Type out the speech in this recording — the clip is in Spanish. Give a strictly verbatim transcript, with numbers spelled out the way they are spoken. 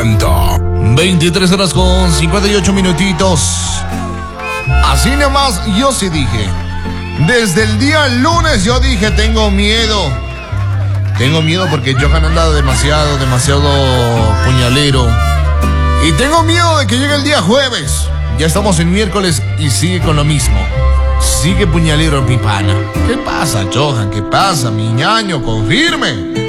presenta veintitrés horas con cincuenta y ocho minutitos. Así nomás, yo sí dije. Desde el día lunes yo dije, tengo miedo. Tengo miedo porque Johan anda demasiado, demasiado puñalero. Y tengo miedo de que llegue el día jueves. Ya estamos en miércoles y sigue con lo mismo. Sigue puñalero mi pana. ¿Qué pasa, Johan? ¿Qué pasa, mi ñaño? Confirme.